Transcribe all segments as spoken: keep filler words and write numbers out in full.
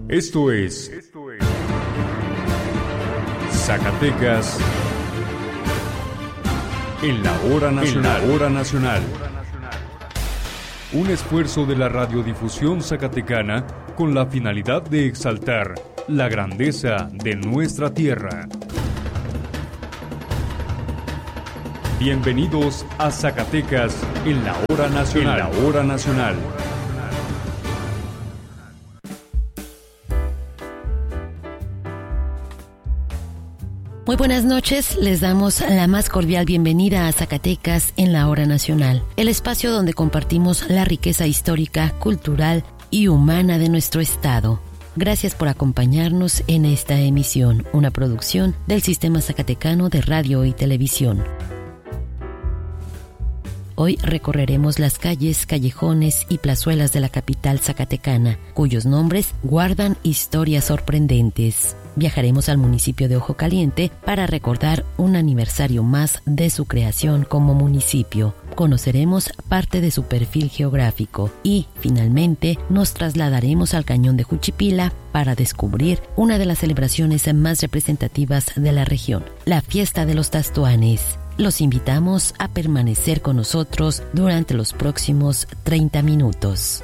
Esto es Zacatecas en la hora nacional. En la hora nacional. Un esfuerzo de la radiodifusión zacatecana con la finalidad de exaltar la grandeza de nuestra tierra. Bienvenidos a Zacatecas en la hora nacional. En la hora nacional. Muy buenas noches, les damos la más cordial bienvenida a Zacatecas en la Hora Nacional, el espacio donde compartimos la riqueza histórica, cultural y humana de nuestro estado. Gracias por acompañarnos en esta emisión, una producción del Sistema Zacatecano de Radio y Televisión. Hoy recorreremos las calles, callejones y plazuelas de la capital zacatecana, cuyos nombres guardan historias sorprendentes. Viajaremos al municipio de Ojo Caliente para recordar un aniversario más de su creación como municipio. Conoceremos parte de su perfil geográfico y, finalmente, nos trasladaremos al Cañón de Juchipila para descubrir una de las celebraciones más representativas de la región, la Fiesta de los Tastuanes. Los invitamos a permanecer con nosotros durante los próximos treinta minutos.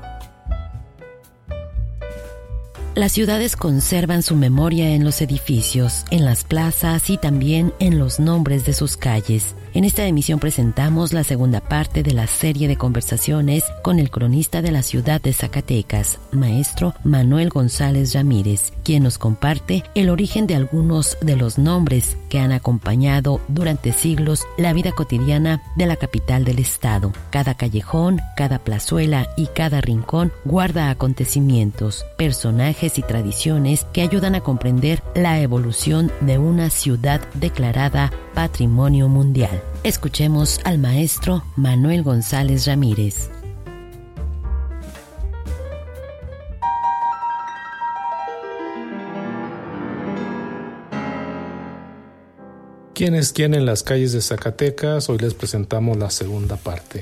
Las ciudades conservan su memoria en los edificios, en las plazas y también en los nombres de sus calles. En esta emisión presentamos la segunda parte de la serie de conversaciones con el cronista de la ciudad de Zacatecas, maestro Manuel González Ramírez, quien nos comparte el origen de algunos de los nombres que han acompañado durante siglos la vida cotidiana de la capital del estado. Cada callejón, cada plazuela y cada rincón guarda acontecimientos, personajes y tradiciones que ayudan a comprender la evolución de una ciudad declarada Patrimonio Mundial. Escuchemos al maestro Manuel González Ramírez. ¿Quién es quién en las calles de Zacatecas? Hoy les presentamos la segunda parte.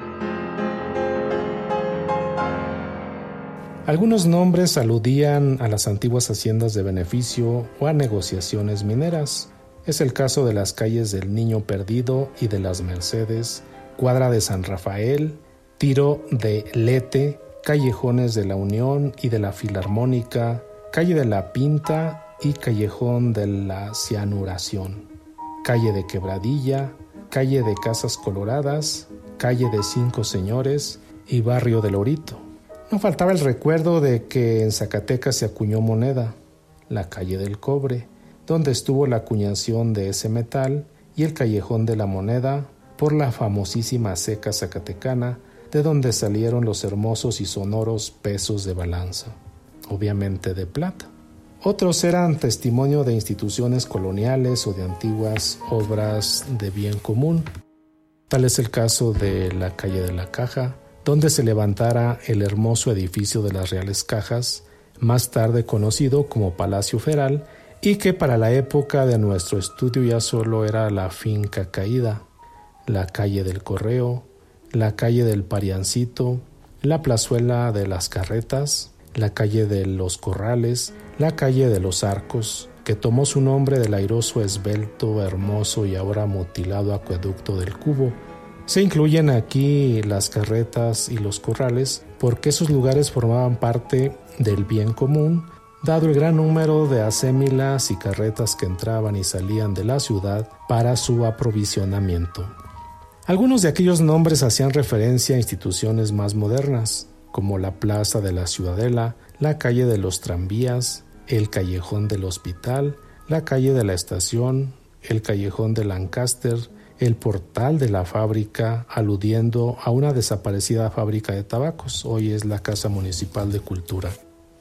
Algunos nombres aludían a las antiguas haciendas de beneficio o a negociaciones mineras. Es el caso de las calles del Niño Perdido y de las Mercedes, Cuadra de San Rafael, Tiro de Lete, Callejones de la Unión y de la Filarmónica, Calle de la Pinta y Callejón de la Cianuración, Calle de Quebradilla, Calle de Casas Coloradas, Calle de Cinco Señores y Barrio del Orito. No faltaba el recuerdo de que en Zacatecas se acuñó moneda, la Calle del Cobre, donde estuvo la acuñación de ese metal, y el Callejón de la Moneda, por la famosísima ceca zacatecana, de donde salieron los hermosos y sonoros pesos de balanza, obviamente de plata. Otros eran testimonio de instituciones coloniales o de antiguas obras de bien común. Tal es el caso de la Calle de la Caja, donde se levantara el hermoso edificio de las Reales Cajas, más tarde conocido como Palacio Federal, y que para la época de nuestro estudio ya solo era la finca caída, la Calle del Correo, la Calle del Pariancito, la Plazuela de las Carretas, la Calle de los Corrales, la Calle de los Arcos, que tomó su nombre del airoso, esbelto, hermoso y ahora mutilado acueducto del Cubo. Se incluyen aquí las carretas y los corrales porque esos lugares formaban parte del bien común, dado el gran número de acémilas y carretas que entraban y salían de la ciudad para su aprovisionamiento. Algunos de aquellos nombres hacían referencia a instituciones más modernas, como la Plaza de la Ciudadela, la Calle de los Tranvías, el Callejón del Hospital, la Calle de la Estación, el Callejón de Lancaster, el Portal de la Fábrica, aludiendo a una desaparecida fábrica de tabacos, hoy es la Casa Municipal de Cultura.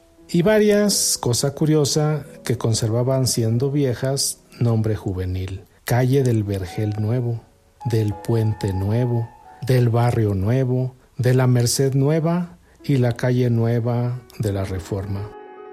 Y varias, cosa curiosa, que conservaban siendo viejas, nombre juvenil. Calle del Vergel Nuevo, del Puente Nuevo, del Barrio Nuevo, de la Merced Nueva y la Calle Nueva de la Reforma.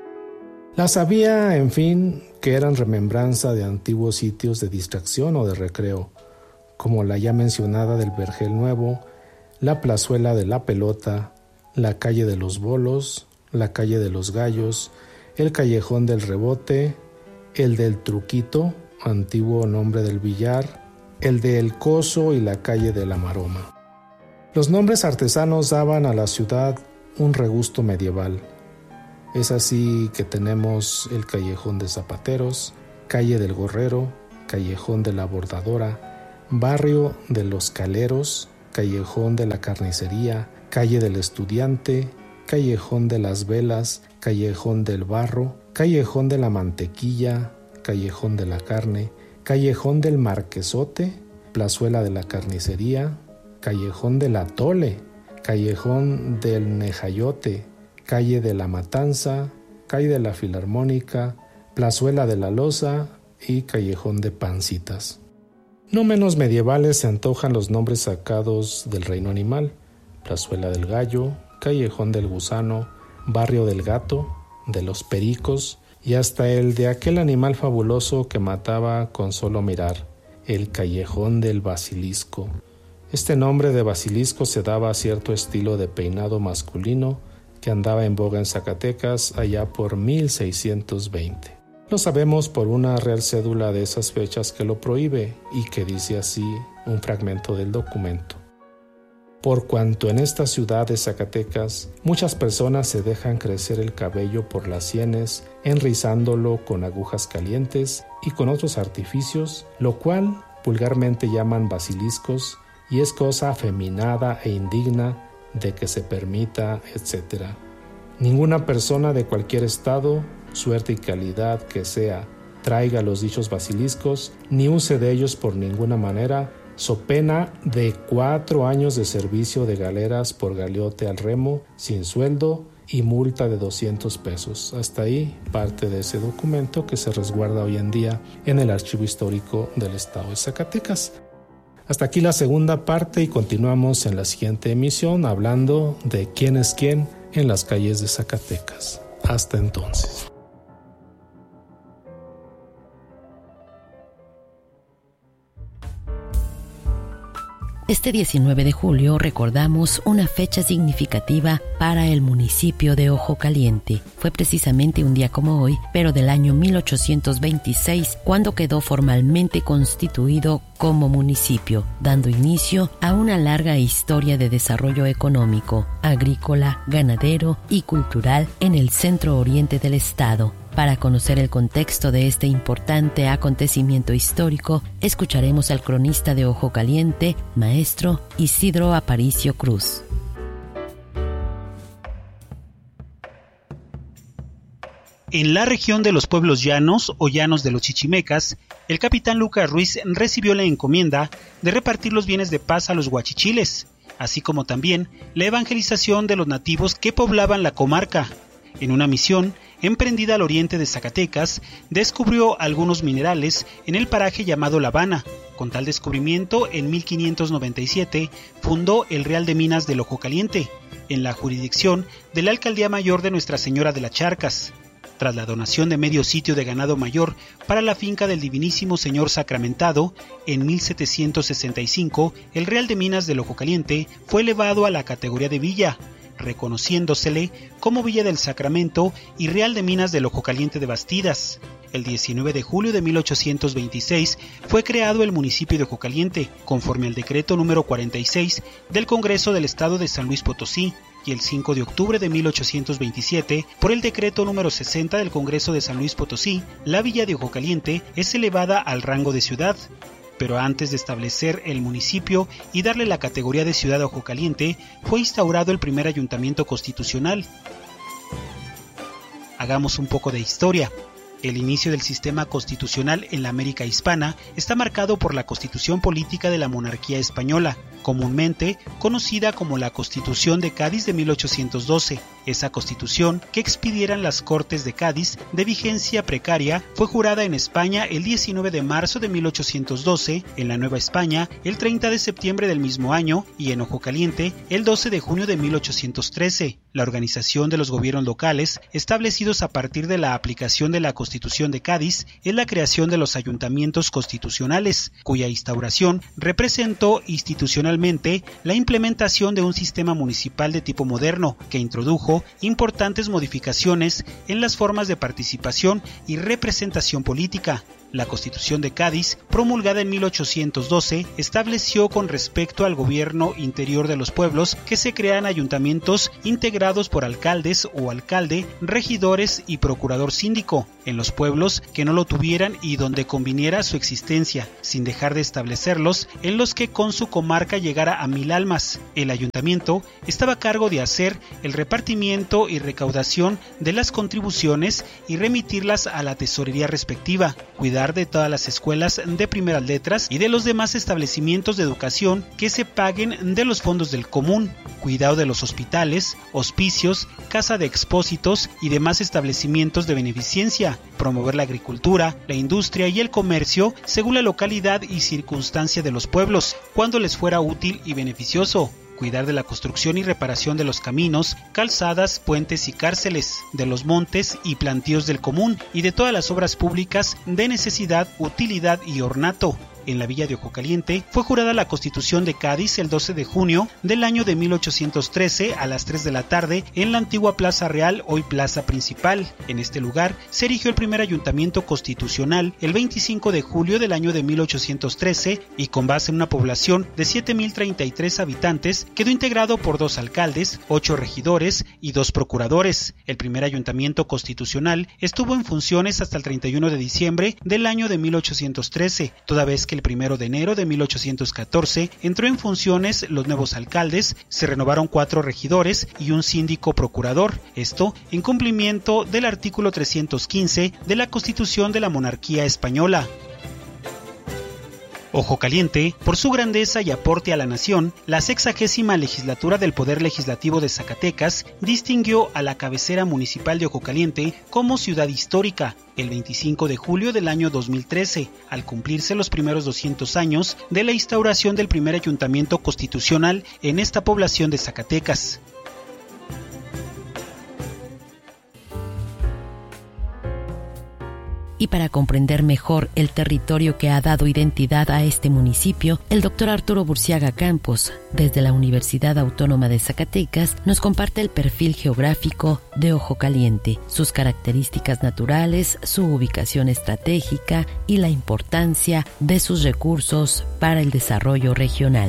Las había, en fin, que eran remembranza de antiguos sitios de distracción o de recreo, como la ya mencionada del Vergel Nuevo, la Plazuela de la Pelota, la Calle de los Bolos, la calle de los Gallos, el callejón del Rebote, el del Truquito, antiguo nombre del billar, el de El Coso y la calle de la Maroma. Los nombres artesanos daban a la ciudad un regusto medieval. Es así que tenemos el callejón de Zapateros, calle del Gorrero, callejón de la Bordadora, barrio de los Caleros, callejón de la Carnicería, calle del Estudiante, callejón de las Velas, callejón del Barro, callejón de la Mantequilla, callejón de la Carne, callejón del Marquesote, plazuela de la Carnicería, callejón del Atole, callejón del Nejayote, calle de la Matanza, calle de la Filarmónica, plazuela de la Loza y callejón de Pancitas. No menos medievales se antojan los nombres sacados del reino animal: plazuela del Gallo, callejón del Gusano, barrio del Gato, de los Pericos y hasta el de aquel animal fabuloso que mataba con solo mirar, el callejón del Basilisco. Este nombre de basilisco se daba a cierto estilo de peinado masculino que andaba en boga en Zacatecas allá por mil seiscientos veinte. Lo sabemos por una real cédula de esas fechas que lo prohíbe y que dice así un fragmento del documento: por cuanto en esta ciudad de Zacatecas muchas personas se dejan crecer el cabello por las sienes, enrizándolo con agujas calientes y con otros artificios, lo cual vulgarmente llaman basiliscos, y es cosa afeminada e indigna de que se permita, etcétera. Ninguna persona de cualquier estado, suerte y calidad que sea, traiga los dichos basiliscos, ni use de ellos por ninguna manera, so pena de cuatro años de servicio de galeras por galeote al remo, sin sueldo y multa de doscientos pesos. Hasta ahí parte de ese documento que se resguarda hoy en día en el Archivo Histórico del Estado de Zacatecas. Hasta aquí la segunda parte y continuamos en la siguiente emisión hablando de quién es quién en las calles de Zacatecas. Hasta entonces. Este diecinueve de julio recordamos una fecha significativa para el municipio de Ojo Caliente. Fue precisamente un día como hoy, pero del año mil ochocientos veintiséis, cuando quedó formalmente constituido como municipio, dando inicio a una larga historia de desarrollo económico, agrícola, ganadero y cultural en el centro oriente del estado. Para conocer el contexto de este importante acontecimiento histórico, escucharemos al cronista de Ojo Caliente, maestro Isidro Aparicio Cruz. En la región de los pueblos llanos o llanos de los chichimecas, el capitán Lucas Ruiz recibió la encomienda de repartir los bienes de paz a los huachichiles, así como también la evangelización de los nativos que poblaban la comarca. En una misión emprendida al oriente de Zacatecas, descubrió algunos minerales en el paraje llamado La Habana. Con tal descubrimiento, en mil quinientos noventa y siete, fundó el Real de Minas del Ojo Caliente, en la jurisdicción de la Alcaldía Mayor de Nuestra Señora de las Charcas. Tras la donación de medio sitio de ganado mayor para la finca del Divinísimo Señor Sacramentado, en mil setecientos sesenta y cinco, el Real de Minas del Ojo Caliente fue elevado a la categoría de villa, reconociéndosele como Villa del Sacramento y Real de Minas del Ojo Caliente de Bastidas. El diecinueve de julio de mil ochocientos veintiséis fue creado el municipio de Ojo Caliente, conforme al decreto número cuarenta y seis del Congreso del Estado de San Luis Potosí, y el cinco de octubre de mil ochocientos veintisiete, por el decreto número sesenta del Congreso de San Luis Potosí, la villa de Ojo Caliente es elevada al rango de ciudad. Pero antes de establecer el municipio y darle la categoría de ciudad a Ojo Caliente, fue instaurado el primer ayuntamiento constitucional. Hagamos un poco de historia. El inicio del sistema constitucional en la América hispana está marcado por la Constitución Política de la Monarquía Española, comúnmente conocida como la Constitución de Cádiz de mil ochocientos doce. Esa constitución, que expidieran las Cortes de Cádiz, de vigencia precaria, fue jurada en España el diecinueve de marzo de mil ochocientos doce, en la Nueva España el treinta de septiembre del mismo año y en Ojo Caliente el doce de junio de mil ochocientos trece. La organización de los gobiernos locales, establecidos a partir de la aplicación de la Constitución de Cádiz, es la creación de los ayuntamientos constitucionales, cuya instauración representó institucionalmente la implementación de un sistema municipal de tipo moderno que introdujo cabo importantes modificaciones en las formas de participación y representación política. La Constitución de Cádiz, promulgada en mil ochocientos doce, estableció con respecto al gobierno interior de los pueblos que se crean ayuntamientos integrados por alcaldes o alcalde, regidores y procurador síndico, en los pueblos que no lo tuvieran y donde conviniera su existencia, sin dejar de establecerlos en los que con su comarca llegara a mil almas. El ayuntamiento estaba a cargo de hacer el repartimiento y recaudación de las contribuciones y remitirlas a la tesorería respectiva, cuidar de todas las escuelas de primeras letras y de los demás establecimientos de educación que se paguen de los fondos del común, cuidado de los hospitales, hospicios, casa de expósitos y demás establecimientos de beneficencia, promover la agricultura, la industria y el comercio según la localidad y circunstancia de los pueblos, cuando les fuera útil y beneficioso, cuidar de la construcción y reparación de los caminos, calzadas, puentes y cárceles, de los montes y plantíos del común y de todas las obras públicas de necesidad, utilidad y ornato. En la villa de Ojo Caliente fue jurada la Constitución de Cádiz el doce de junio del año de mil ochocientos trece a las tres de la tarde en la antigua Plaza Real, hoy Plaza Principal. En este lugar se erigió el primer ayuntamiento constitucional el veinticinco de julio del año de mil ochocientos trece y con base en una población de siete mil treinta y tres habitantes quedó integrado por dos alcaldes, ocho regidores y dos procuradores. El primer ayuntamiento constitucional estuvo en funciones hasta el treinta y uno de diciembre del año de mil ochocientos trece, toda vez que el primero de enero de mil ochocientos catorce entró en funciones los nuevos alcaldes, se renovaron cuatro regidores y un síndico procurador, esto en cumplimiento del artículo trescientos quince de la Constitución de la Monarquía Española. Ojo Caliente, por su grandeza y aporte a la nación, la sexagésima legislatura del Poder Legislativo de Zacatecas distinguió a la cabecera municipal de Ojo Caliente como ciudad histórica el veinticinco de julio del año dos mil trece, al cumplirse los primeros doscientos años de la instauración del primer ayuntamiento constitucional en esta población de Zacatecas. Y para comprender mejor el territorio que ha dado identidad a este municipio, el doctor Arturo Burciaga Campos, desde la Universidad Autónoma de Zacatecas, nos comparte el perfil geográfico de Ojo Caliente, sus características naturales, su ubicación estratégica y la importancia de sus recursos para el desarrollo regional.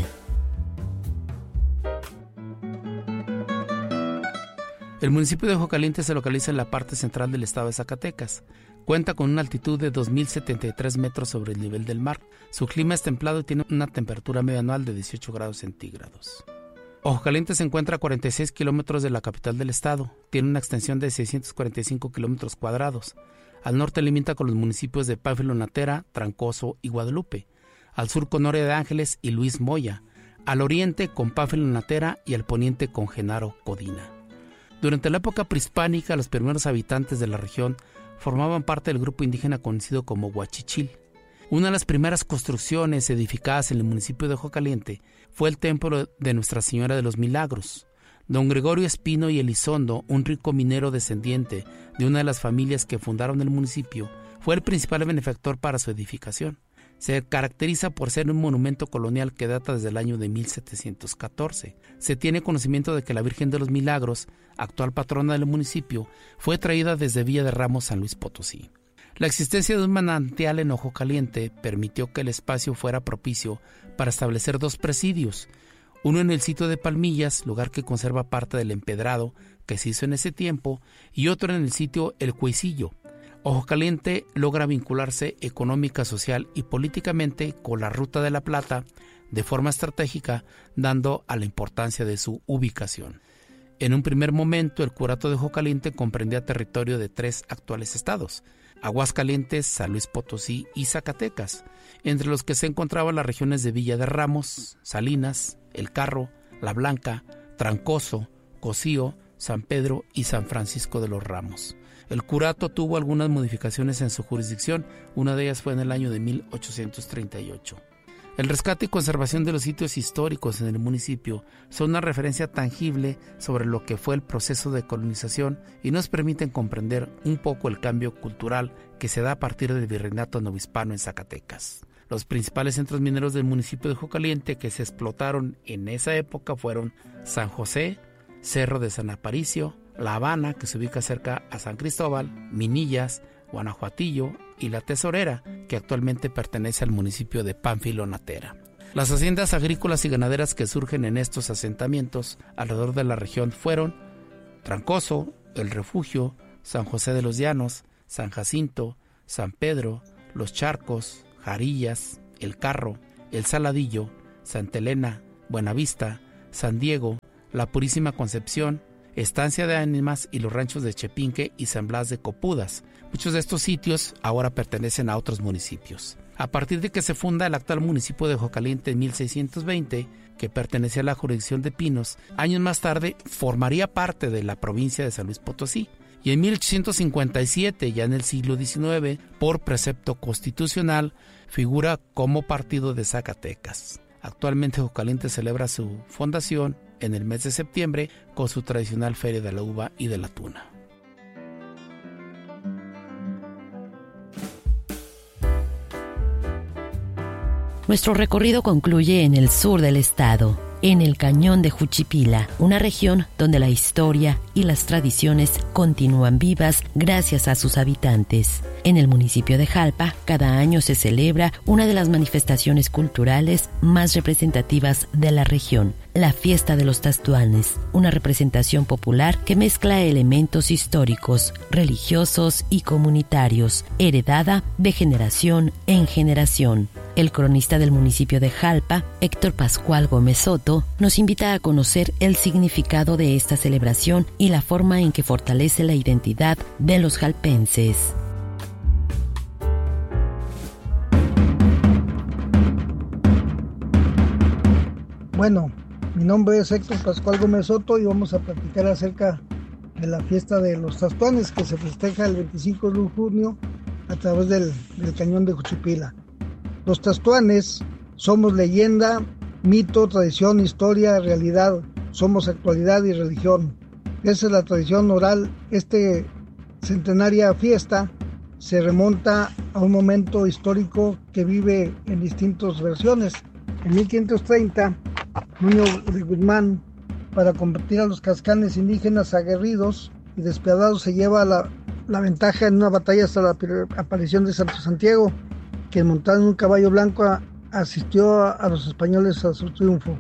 El municipio de Ojo Caliente se localiza en la parte central del estado de Zacatecas. Cuenta con una altitud de dos mil setenta y tres metros sobre el nivel del mar. Su clima es templado y tiene una temperatura media anual de dieciocho grados centígrados. Ojo Caliente se encuentra a cuarenta y seis kilómetros de la capital del estado. Tiene una extensión de seiscientos cuarenta y cinco kilómetros cuadrados. Al norte limita con los municipios de Pánfilo Natera, Trancoso y Guadalupe. Al sur con Oria de Ángeles y Luis Moya. Al oriente con Pánfilo Natera y al poniente con Genaro Codina. Durante la época prehispánica, los primeros habitantes de la región formaban parte del grupo indígena conocido como Huachichil. Una de las primeras construcciones edificadas en el municipio de Ojo Caliente fue el templo de Nuestra Señora de los Milagros. Don Gregorio Espino y Elizondo, un rico minero descendiente de una de las familias que fundaron el municipio, fue el principal benefactor para su edificación. Se caracteriza por ser un monumento colonial que data desde el año de mil setecientos catorce. Se tiene conocimiento de que la Virgen de los Milagros, actual patrona del municipio, fue traída desde Villa de Ramos, San Luis Potosí. La existencia de un manantial en Ojo Caliente permitió que el espacio fuera propicio para establecer dos presidios, uno en el sitio de Palmillas, lugar que conserva parte del empedrado que se hizo en ese tiempo, y otro en el sitio El Cuecillo. Ojo Caliente logra vincularse económica, social y políticamente con la Ruta de la Plata de forma estratégica, dando a la importancia de su ubicación. En un primer momento, el curato de Ojo Caliente comprendía territorio de tres actuales estados: Aguascalientes, San Luis Potosí y Zacatecas, entre los que se encontraban las regiones de Villa de Ramos, Salinas, El Carro, La Blanca, Trancoso, Cocío, San Pedro y San Francisco de los Ramos. El curato tuvo algunas modificaciones en su jurisdicción, una de ellas fue en el año de mil ochocientos treinta y ocho. El rescate y conservación de los sitios históricos en el municipio son una referencia tangible sobre lo que fue el proceso de colonización y nos permiten comprender un poco el cambio cultural que se da a partir del virreinato novohispano en Zacatecas. Los principales centros mineros del municipio de Ojo Caliente que se explotaron en esa época fueron San José, Cerro de San Aparicio, La Habana, que se ubica cerca a San Cristóbal, Minillas, Guanajuatillo y La Tesorera, que actualmente pertenece al municipio de Pánfilo Natera. Las haciendas agrícolas y ganaderas que surgen en estos asentamientos alrededor de la región fueron Trancoso, El Refugio, San José de los Llanos, San Jacinto, San Pedro, Los Charcos, Jarillas, El Carro, El Saladillo, Santa Elena, Buenavista, San Diego, La Purísima Concepción, Estancia de Ánimas y los ranchos de Chepinque y San Blas de Copudas. Muchos de estos sitios ahora pertenecen a otros municipios. A partir de que se funda el actual municipio de Ojo Caliente en mil seiscientos veinte, que pertenecía a la jurisdicción de Pinos, años más tarde formaría parte de la provincia de San Luis Potosí. Y en mil ochocientos cincuenta y siete, ya en el siglo diecinueve, por precepto constitucional, figura como partido de Zacatecas. Actualmente Ojo Caliente celebra su fundación en el mes de septiembre con su tradicional Feria de la Uva y de la Tuna. Nuestro recorrido concluye en el sur del estado, en el Cañón de Juchipila, una región donde la historia y las tradiciones continúan vivas gracias a sus habitantes. En el municipio de Jalpa, cada año se celebra una de las manifestaciones culturales más representativas de la región, la Fiesta de los Tastuanes, una representación popular que mezcla elementos históricos, religiosos y comunitarios, heredada de generación en generación. El cronista del municipio de Jalpa, Héctor Pascual Gómez Soto, nos invita a conocer el significado de esta celebración y la forma en que fortalece la identidad de los jalpenses. Bueno, mi nombre es Héctor Pascual Gómez Soto y vamos a platicar acerca de la fiesta de los Tastuanes que se festeja el veinticinco de junio a través del, del Cañón de Juchipila. Los Tastuanes somos leyenda, mito, tradición, historia, realidad. Somos actualidad y religión. Esa es la tradición oral. Este centenaria fiesta se remonta a un momento histórico que vive en distintas versiones. En mil quinientos treinta, Nuño de Guzmán, para combatir a los cascanes indígenas aguerridos y despiadados, se lleva la, la ventaja en una batalla hasta la aparición de Santo Santiago, que montado en un caballo blanco a, asistió a, a los españoles a su triunfo.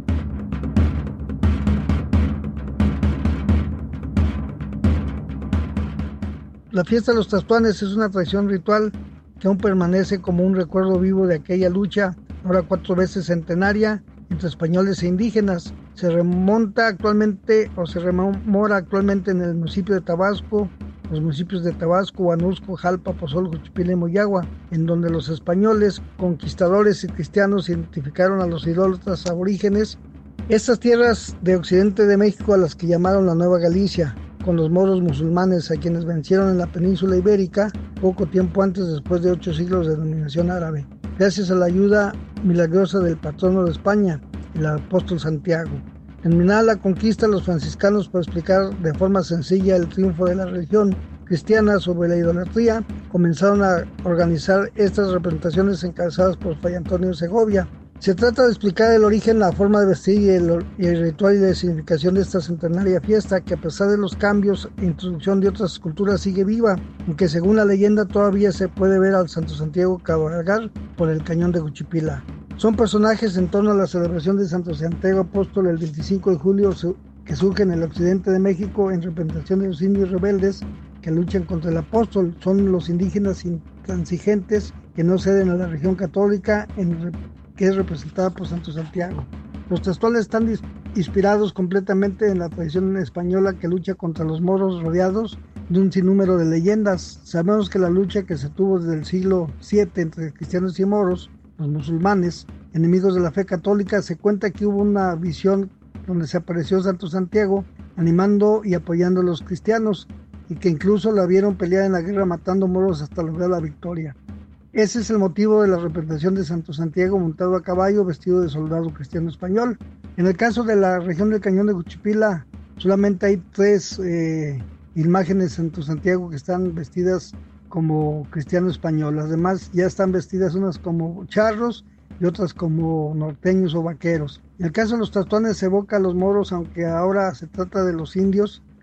La fiesta de los Tastuanes es una tradición ritual que aún permanece como un recuerdo vivo de aquella lucha, ahora cuatro veces centenaria, entre españoles e indígenas. Se remonta actualmente o se rememora actualmente en el municipio de Tabasco, los municipios de Tabasco, Huanusco, Jalpa, Pozol, Juchipila y Moyagua, en donde los españoles, conquistadores y cristianos identificaron a los idólatras aborígenes. Estas tierras de occidente de México, a las que llamaron la Nueva Galicia, con los moros musulmanes a quienes vencieron en la península ibérica poco tiempo antes, después de ocho siglos de dominación árabe, gracias a la ayuda milagrosa del patrono de España, el apóstol Santiago. Terminada la conquista, los franciscanos, para explicar de forma sencilla el triunfo de la religión cristiana sobre la idolatría, comenzaron a organizar estas representaciones encabezadas por Fray Antonio de Segovia. Se trata de explicar el origen, la forma de vestir y el, y el ritual y la significación de esta centenaria fiesta, que a pesar de los cambios e introducción de otras culturas sigue viva, aunque según la leyenda todavía se puede ver al Santo Santiago cabalgar por el Cañón de Juchipila. Son personajes en torno a la celebración de Santo Santiago Apóstol el veinticinco de julio, que surge en el occidente de México en representación de los indios rebeldes que luchan contra el apóstol. Son los indígenas intransigentes que no ceden a la religión católica, en, que es representada por Santo Santiago. Los Tastuanes están dis- inspirados completamente en la tradición española que lucha contra los moros, rodeados de un sinnúmero de leyendas. Sabemos que la lucha que se tuvo desde el siglo siete entre cristianos y moros, los musulmanes, enemigos de la fe católica, se cuenta que hubo una visión donde se apareció Santo Santiago animando y apoyando a los cristianos, y que incluso la vieron pelear en la guerra matando moros hasta lograr la victoria. Ese es el motivo de la representación de Santo Santiago montado a caballo, vestido de soldado cristiano español. En el caso de la región del Cañón de Juchipila, solamente hay tres eh, imágenes de Santo Santiago que están vestidas como cristiano español. Las demás ya están vestidas, unas como charros y otras como norteños o vaqueros. En el caso de los Tastuanes se evoca a los moros, aunque ahora se trata de los indios,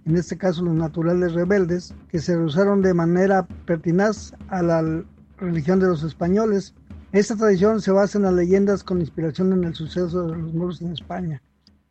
en este caso los naturales rebeldes, que se rehusaron de manera pertinaz a la religión de los españoles. Esta tradición se basa en las leyendas con inspiración en el suceso de los moros en España.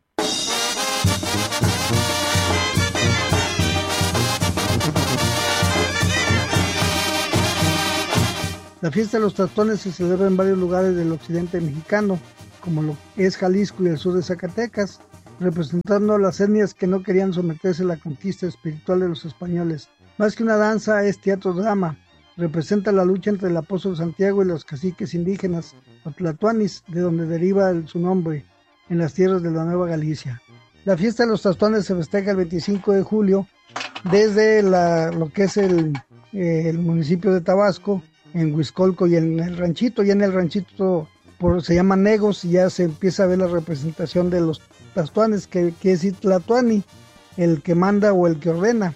La fiesta de los Tlaxtuanes se celebra en varios lugares del occidente mexicano, como lo es Jalisco y el sur de Zacatecas, representando a las etnias que no querían someterse a la conquista espiritual de los españoles. Más que una danza, es teatro-drama. Representa la lucha entre el apóstol Santiago y los caciques indígenas, los tlatoanis, de donde deriva el, su nombre, en las tierras de la Nueva Galicia. La fiesta de los Tlaxtuanes se festeja el veinticinco de julio desde la, lo que es el, eh, el municipio de Tabasco, en Huixcolco y en el ranchito. Ya en el ranchito por, se llama Negos y ya se empieza a ver la representación de los Tlaxtuanes, que quiere decir Tlatoani, el que manda o el que ordena.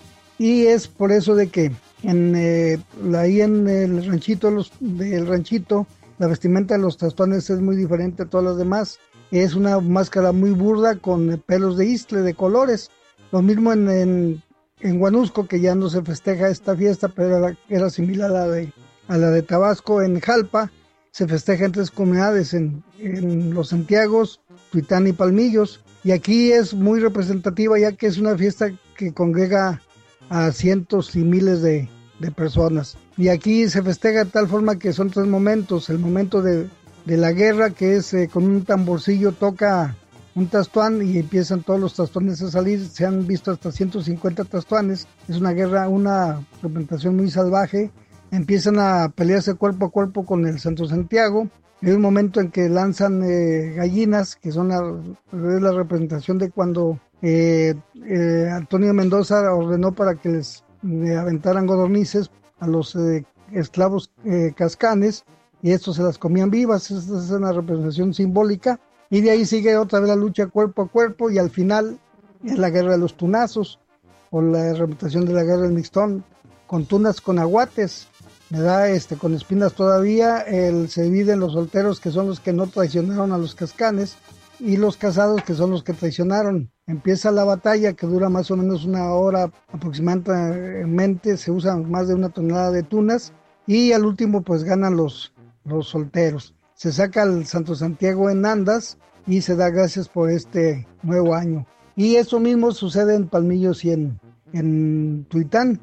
Y es por eso de que en, eh, ahí en el ranchito, los, del ranchito, la vestimenta de los Tlaxtuanes es muy diferente a todas las demás. Es una máscara muy burda con pelos de istle, de colores. Lo mismo en, en, en Huanusco, que ya no se festeja esta fiesta, pero era, era similar a la de a la de Tabasco. En Jalpa se festeja en tres comunidades, en, en Los Santiagos, Tuitán y Palmillos, y aquí es muy representativa ya que es una fiesta que congrega a cientos y miles de, de personas. Y aquí se festeja de tal forma que son tres momentos: el momento de, de la guerra, que es eh, con un tamborcillo toca un Tlaxtuán y empiezan todos los Tlaxtuanes a salir. Se han visto hasta ciento cincuenta Tlaxtuanes. Es una guerra, una representación muy salvaje. Empiezan a pelearse cuerpo a cuerpo con el Santo Santiago. Hay un momento en que lanzan eh, gallinas, que son la, la representación de cuando eh, eh, Antonio Mendoza ordenó para que les eh, aventaran codornices a los eh, esclavos eh, cascanes, y estos se las comían vivas. Esta es una representación simbólica. Y de ahí sigue otra vez la lucha cuerpo a cuerpo, y al final es la guerra de los tunazos, o la representación de la guerra del mixtón, con tunas con aguates. Me da este con espinas todavía. El, se dividen los solteros, que son los que no traicionaron a los cascanes, y los casados, que son los que traicionaron. Empieza la batalla, que dura más o menos una hora aproximadamente. Se usan más de una tonelada de tunas, y al último pues ganan los, los solteros. Se saca el Santo Santiago en andas y se da gracias por este nuevo año. Y eso mismo sucede en Palmillos y en, en Tuitán.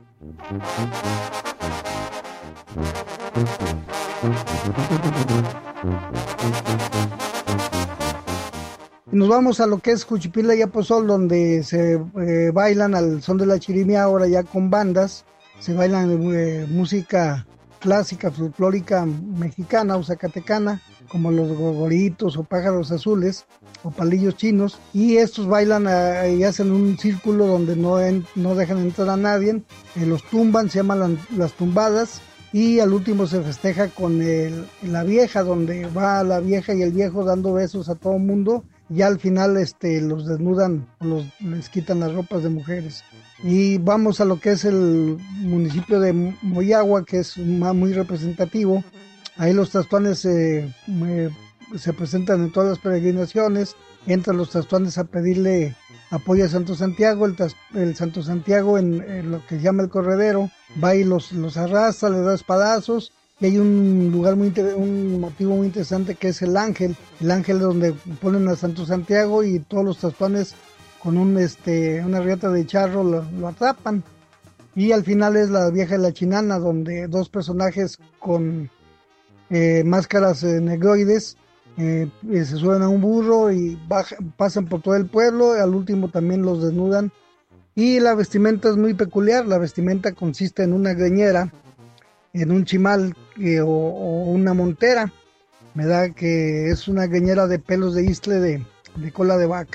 Y nos vamos a lo que es Juchipila y Aposol, donde se eh, bailan al son de la chirimía, ahora ya con bandas. Se bailan eh, música clásica, folclórica mexicana o zacatecana, como los gorgoritos o pájaros azules o palillos chinos, y estos bailan eh, y hacen un círculo donde no, en, no dejan entrar a nadie. Eh, los tumban, se llaman la, las tumbadas. Y al último se festeja con el, la vieja, donde va la vieja y el viejo dando besos a todo mundo. Ya al final este, los desnudan, los, les quitan las ropas de mujeres. Y vamos a lo que es el municipio de Moyagua, que es muy representativo. Ahí los Tlaxtuanes eh, eh, se presentan en todas las peregrinaciones. Entran los Tlaxtuanes a pedirle apoyo a Santo Santiago. El, el Santo Santiago, en, en lo que se llama el corredero, va y los, los arrastra, le da espadazos. Y hay un lugar muy un motivo muy interesante, que es el ángel. El ángel donde ponen a Santo Santiago, y todos los Tlaxtuanes con un este una riata de charro lo, lo atrapan. Y al final es la vieja de la chinana, donde dos personajes con eh, máscaras eh, negroides eh, eh, se suben a un burro y bajan, pasan por todo el pueblo. Al último también los desnudan. Y la vestimenta es muy peculiar. La vestimenta consiste en una greñera, en un chimal eh, o, o una montera. Me da que es una greñera de pelos de istle de, de cola de vaca.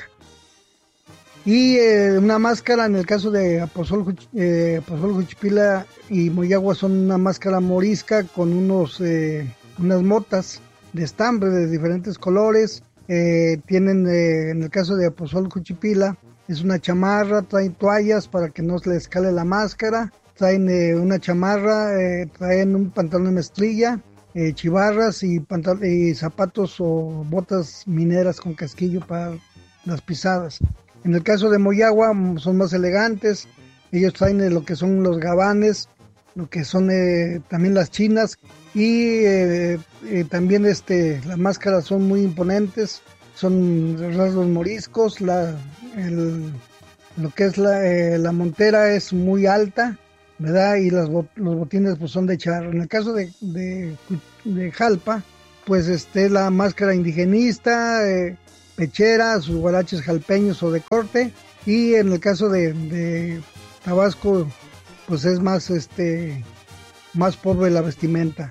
Y eh, una máscara, en el caso de Aposol, eh, Aposol, Juchipila y Moyagua, son una máscara morisca con unos eh, unas motas de estambre de diferentes colores. Eh, tienen, eh, en el caso de Aposol, Juchipila, es una chamarra, traen toallas para que no se les cale la máscara. Traen eh, una chamarra, eh, traen un pantalón de mezclilla, eh, chivarras y, pantal- y zapatos o botas mineras con casquillo para las pisadas. En el caso de Moyagua son más elegantes, ellos traen lo que son los gabanes, lo que son eh, también las chinas y eh, eh, también este, las máscaras son muy imponentes, son rasgos moriscos, la, el, lo que es la, eh, la montera es muy alta, ¿verdad? Y las, los botines pues son de charro. En el caso de, de, de Jalpa, pues este, la máscara indigenista, eh, pechera, sus guaraches jalpeños o de corte, y en el caso de, de Tabasco, pues es más, este, más pobre la vestimenta.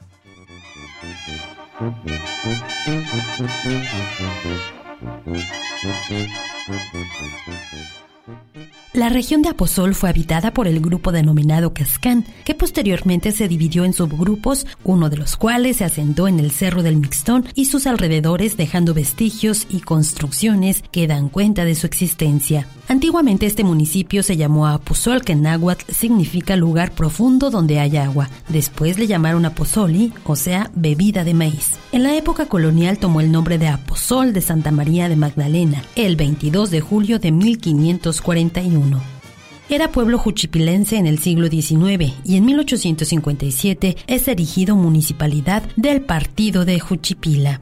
La región de Aposol fue habitada por el grupo denominado Cascán, que posteriormente se dividió en subgrupos, uno de los cuales se asentó en el Cerro del Mixtón y sus alrededores, dejando vestigios y construcciones que dan cuenta de su existencia. Antiguamente este municipio se llamó Apozol, que en náhuatl significa lugar profundo donde hay agua. Después le llamaron Apozoli, o sea, bebida de maíz. En la época colonial tomó el nombre de Apozol de Santa María de Magdalena, el veintidós de julio de mil quinientos cuarenta y uno. Era pueblo juchipilense en el siglo diecinueve y en mil ochocientos cincuenta y siete es erigido municipalidad del partido de Juchipila.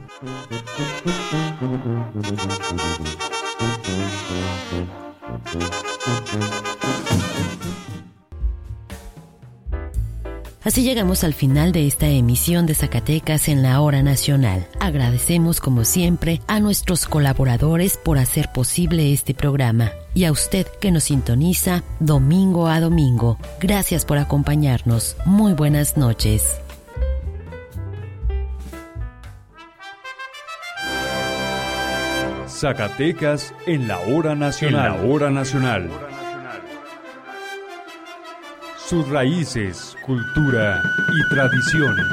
Así llegamos al final de esta emisión de Zacatecas en la Hora Nacional. Agradecemos como siempre a nuestros colaboradores por hacer posible este programa y a usted que nos sintoniza domingo a domingo. Gracias por acompañarnos. Muy buenas noches. Zacatecas en la Hora Nacional. En la Hora Nacional. Sus raíces, cultura y tradiciones.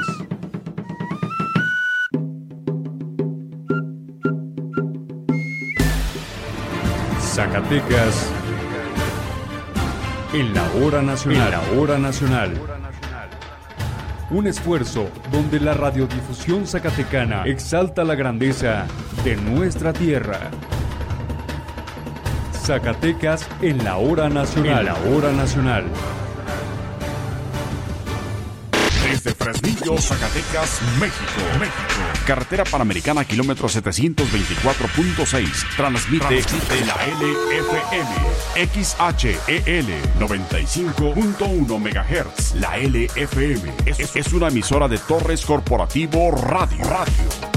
Zacatecas en la Hora Nacional. En la Hora Nacional. Un esfuerzo donde la radiodifusión zacatecana exalta la grandeza de nuestra tierra. Zacatecas en la Hora Nacional. En la Hora Nacional. Desde Fresnillo, Zacatecas, México. México. Carretera Panamericana, kilómetro setecientos veinticuatro punto seis. Transmite, Transmite la L F M. X H E L noventa y cinco punto uno megahertz. La L F M es, es una emisora de Torres Corporativo Radio. Radio.